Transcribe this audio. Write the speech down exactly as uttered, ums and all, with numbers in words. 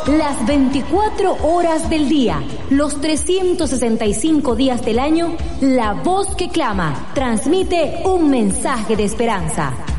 Las veinticuatro horas del día, los trescientos sesenta y cinco días del año, la voz que clama transmite un mensaje de esperanza.